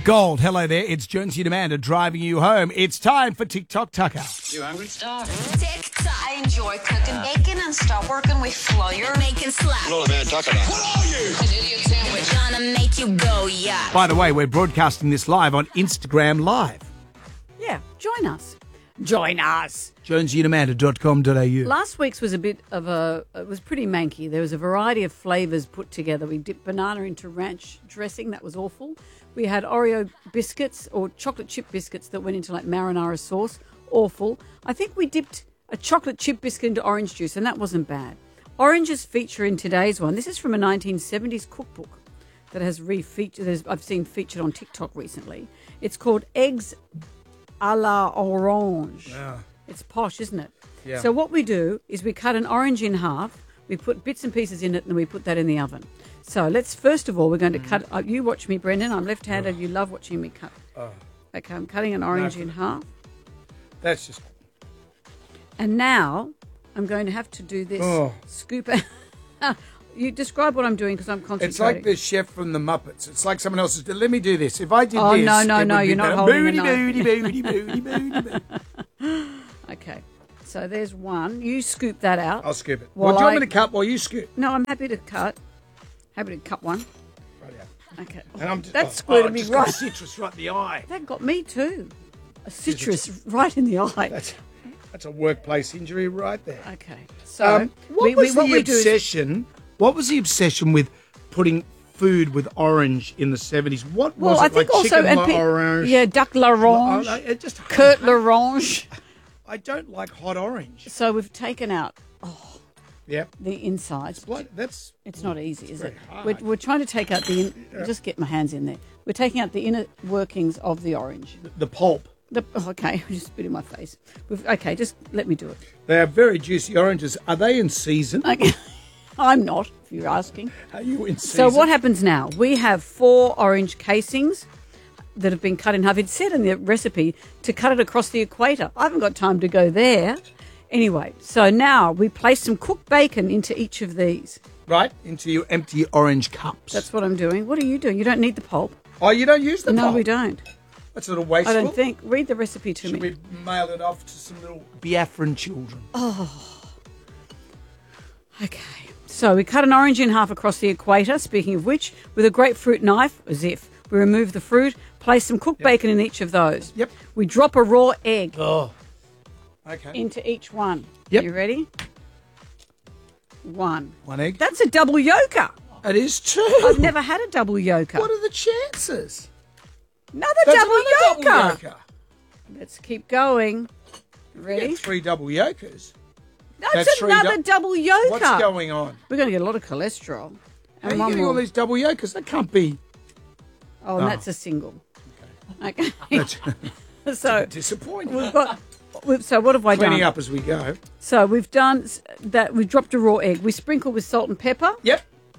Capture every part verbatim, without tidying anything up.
Gold. Hello there. It's Jonesy and Amanda driving you home. It's time for TikTok Tucker. You hungry? Stop. TikTok. I enjoy cooking bacon and stop working with flour. Making slap. Not a bad tucker. What are you? An idiot sandwich. Gonna make you go, yeah. By the way, we're broadcasting this live on Instagram Live. Yeah, join us. Join us. jonesy and amanda dot com dot a u. Last week's was a bit of a, it was pretty manky. There was a variety of flavours put together. We dipped banana into ranch dressing. That was awful. We had Oreo biscuits or chocolate chip biscuits that went into like marinara sauce. Awful. I think we dipped a chocolate chip biscuit into orange juice, and that wasn't bad. Oranges feature in today's one. This is from a nineteen seventies cookbook that has re-featured. I've seen featured on TikTok recently. It's called Eggs a la Orange. Yeah. It's posh, isn't it? Yeah. So what we do is we cut an orange in half, we put bits and pieces in it, and then we put that in the oven. So let's, first of all, we're going to cut, uh, you watch me, Brendan, I'm left-handed, oh. You love watching me cut. Oh. Okay, I'm cutting an orange no, in half. That's just... And now I'm going to have to do this, oh. scoop it. You describe what I'm doing because I'm concentrating. It's like the chef from the Muppets. It's like someone else's. Let me do this. If I did oh, this, no, no, no, you're not better. holding Booty, a knife. booty, booty, booty, booty, booty. Okay, so there's one. You scoop that out. I'll scoop it. Well, do you want I... me to cut while you scoop? No, I'm happy to cut. Happy to cut one. Right out. Okay. And I'm just, that oh, squirted oh, me just right. Got citrus right in the eye. That got me too. A citrus right in the eye. That's, that's a workplace injury right there. Okay. So um, what we, was we, what the we obsession? Is... What was the obsession with putting food with orange in the seventies? What was well, it? I think like also chicken and pe- l'orange? Yeah, duck l'orange. Oh, no, just Kurt l'orange. I don't like hot orange. So we've taken out oh, yep. the insides. It's, like, that's, it's not easy, is it? Hard. We're, we're trying to take out the... In, yeah. Just get my hands in there. We're taking out the inner workings of the orange. The, the pulp. The, oh, okay, just spit in my face. We've, okay, just let me do it. They are very juicy oranges. Are they in season? Okay. I'm not, if you're asking. Are you in season? So what happens now? We have four orange casings that have been cut in half. It said in the recipe to cut it across the equator. I haven't got time to go there. Anyway, so now we place some cooked bacon into each of these. Right, into your empty orange cups. That's what I'm doing. What are you doing? You don't need the pulp. Oh, you don't use the no, pulp? No, we don't. That's a little wasteful. I don't think. Read the recipe to Should me. Should we mail it off to some little Biafran children? Oh. Okay. So we cut an orange in half across the equator, speaking of which, with a grapefruit knife, as if. We remove the fruit, place some cooked yep. bacon in each of those. Yep. We drop a raw egg oh. okay. into each one. Yep. Are you ready? One. One egg. That's a double yolker. It is too. I've never had a double yolker. What are the chances? Another That's double another yolker. double yolker. Let's keep going. Ready? Get three double yolkers. That's, That's another du- double yolker. What's going on? We're going to get a lot of cholesterol. How are you getting all these double yolkers? That can't be. Oh, and oh. that's a single. Okay. okay. So disappointing. We've got. We've, so what have I Cleaning done? up as we go. So we've done that. We've dropped a raw egg. We sprinkle with salt and pepper. Yep.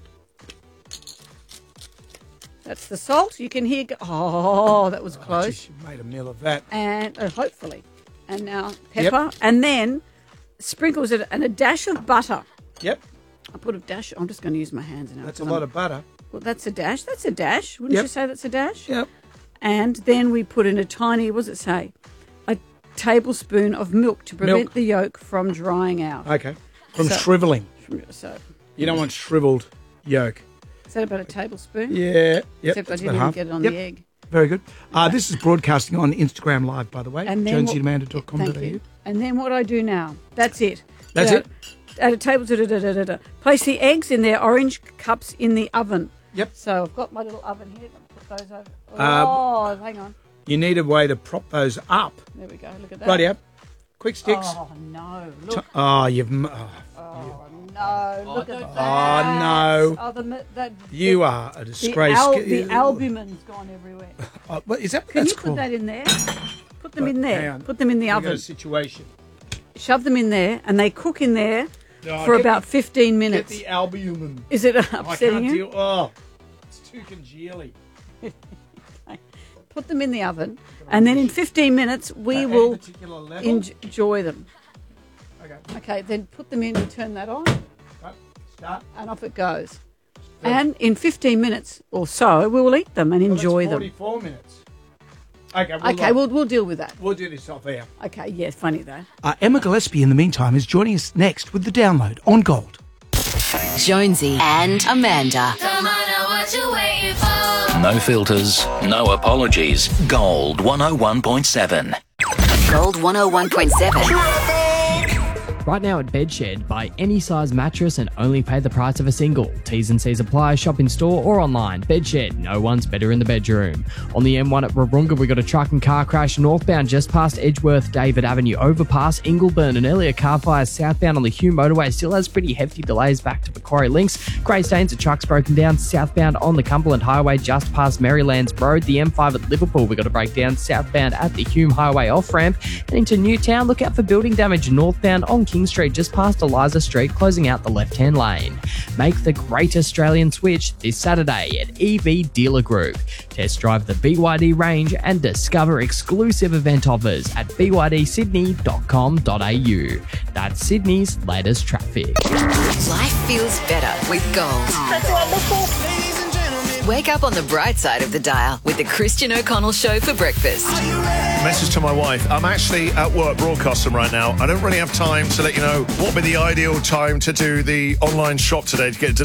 That's the salt. You can hear. Oh, that was close. Oh, geez, you made a meal of that. And uh, hopefully, and now pepper, yep. and then sprinkles it and a dash of butter. Yep. I put a dash. I'm just going to use my hands now. That's a lot I'm, of butter. Well, that's a dash. That's a dash. Wouldn't yep. you say that's a dash? Yep. And then we put in a tiny. What does it say? A tablespoon of milk to prevent milk. the yolk from drying out. Okay. From so, shriveling. So you don't want shriveled yolk. Is that about a tablespoon? Yeah. Yep. Except I didn't even get it on yep. the egg. Very good. Uh, this is broadcasting on Instagram Live, by the way. jonesy and amanda dot com dot a u. And then what I do now? That's it. That's so, it? At a table, da, da, da, da, da. Place the eggs in their orange cups in the oven. Yep. So I've got my little oven here. Put those over. Uh, oh, hang on. You need a way to prop those up. There we go. Look at that. Right, yep. Quick sticks. Oh, no. Look. Oh, you've... Oh, oh no. Look oh, at that. Oh, no. Oh, the, that, you the, are a disgrace. The, al- the albumin's gone everywhere. Oh, what, is that what Can that's you put called? that in there? Put them but, in there. Put them in the We've oven. got a situation. Shove them in there, and they cook in there no, for about the, fifteen minutes. Get the albumin. Is it upsetting I can't you? Deal. Oh, it's too congealy. Put them in the oven, and then in fifteen minutes we At will en- enjoy them. Okay. Okay, then put them in and turn that on. Right. Start. And off it goes. And in fifteen minutes or so, we will eat them and enjoy well, them. forty-four minutes. Okay, we'll, Okay, uh, we'll, we'll deal with that. we'll do this off air. Okay, yeah, funny that. Uh, Emma Gillespie, in the meantime, is joining us next with The Download on Gold. Jonesy and Amanda. Come on, now what you waiting for? No filters, no apologies. Gold one oh one point seven. Gold one oh one point seven. Right now at Bedshed, buy any size mattress and only pay the price of a single. T's and C's apply, shop in store or online. Bedshed, no one's better in the bedroom. On the M one at Wahroonga, we got a truck and car crash northbound just past Edgeworth, David Avenue, overpass Ingleburn. An earlier car fire southbound on the Hume motorway still has pretty hefty delays back to Macquarie Links. Grey Staines, a truck's broken down southbound on the Cumberland Highway just past Marylands Road. The M five at Liverpool, we got a breakdown southbound at the Hume Highway off-ramp. And into Newtown, look out for building damage northbound on King Street just past Eliza Street, closing out the left-hand lane. Make the great Australian switch this Saturday at E V Dealer Group. Test drive the B Y D range and discover exclusive event offers at b y d sydney dot com dot a u. That's Sydney's latest traffic. Life feels better with gold. That's wonderful. Wake up on the bright side of the dial with the Christian O'Connell Show for breakfast. Message to my wife. I'm actually at work broadcasting right now. I don't really have time to let you know what would be the ideal time to do the online shop today to get it delivered.